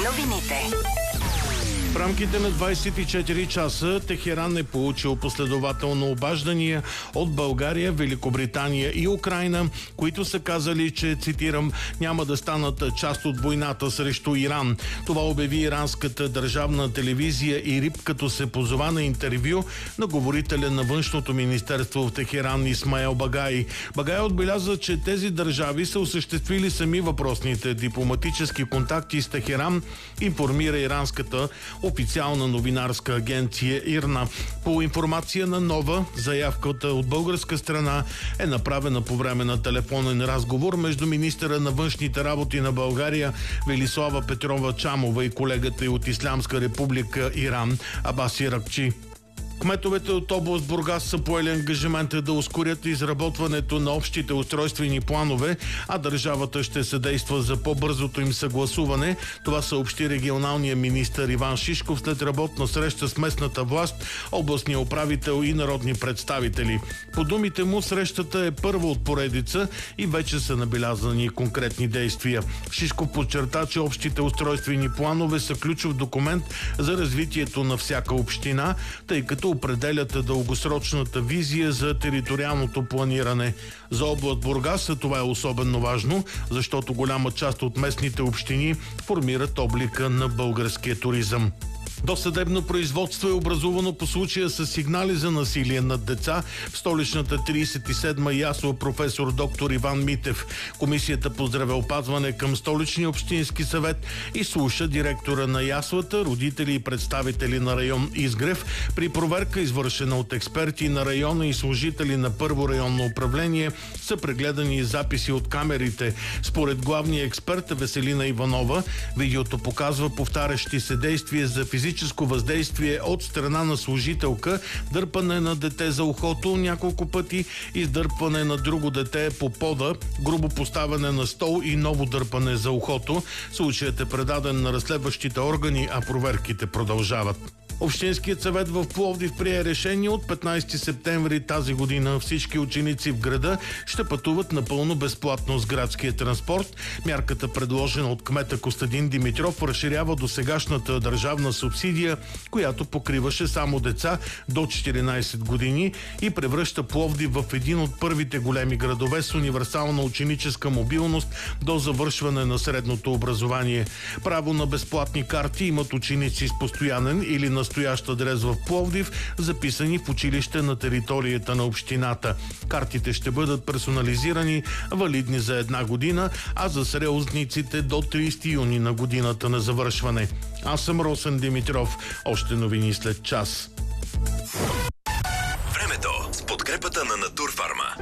новините. В рамките на 24 часа Техеран е получил последователно обаждания от България, Великобритания и Украйна, които са казали, че, цитирам, няма да станат част от войната срещу Иран. Това обяви иранската държавна телевизия ИРИБ, като се позова на интервю на говорителя на външното министерство в Техеран Исмаел Багай. Багай отбеляза, че тези държави са осъществили сами въпросните дипломатически контакти с Техеран, информира иранската официална новинарска агенция ИРНА. По информация на Нова, заявката от българска страна е направена по време на телефонен разговор между министъра на външните работи на България Велислава Петрова Чамова и колегата й от Ислямска република Иран Абас Иракчи. Кметовете от област Бургас са поели ангажимента да ускорят изработването на общите устройствени планове, а държавата ще съдейства за по-бързото им съгласуване. Това съобщи регионалният министър Иван Шишков след работна среща с местната власт, областния управител и народни представители. По думите му, срещата е първа от поредица и вече са набелязани конкретни действия. Шишков подчерта, че общите устройствени планове са ключов документ за развитието на всяка община, тъй като определят дългосрочната визия за териториалното планиране. За област Бургас това е особено важно, защото голяма част от местните общини формират облика на българския туризъм. Досъдебно производство е образувано по случая с сигнали за насилие над деца в столичната 37-ма ясла професор доктор Иван Митев. Комисията по здравеопазване към столичния общински съвет изслуша директора на яслата, родители и представители на район Изгрев. При проверка, извършена от експерти на района и служители на първо районно управление, са прегледани записи от камерите. Според главния експерт Веселина Иванова, видеото показва повтарящи се действия за физическо въздействие от страна на служителка, дърпане на дете за ухото няколко пъти, издърпване на друго дете по пода, грубо поставяне на стол и ново дърпане за ухото. Случаят е предаден на разследващите органи, а проверките продължават. Общинският съвет в Пловдив прие решение от 15 септември тази година всички ученици в града ще пътуват напълно безплатно с градския транспорт. Мярката, предложена от кмета Костадин Димитров, разширява досегашната държавна субсидия, която покриваше само деца до 14 години и превръща Пловдив в един от първите големи градове с универсална ученическа мобилност до завършване на средното образование. Право на безплатни карти имат ученици с постоянен или настоящ адрес в Пловдив, записани в училище на територията на общината. Картите ще бъдат персонализирани, валидни за 1 година, а за среузниците до 30 юни на годината на завършване. Аз съм Росен Димитров. Още новини след час. Времето с подкрепата на Натурфарма.